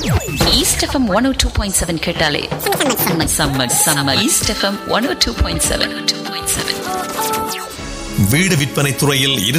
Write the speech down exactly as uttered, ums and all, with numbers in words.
East FM one ஓ two point seven கேட்டாலே செம்ம செம்ம. ஈஸ்ட் எஃப்எம் ஒன் ஓ டூ பாயிண்ட் செவன். வீடு விற்பனை துறையில்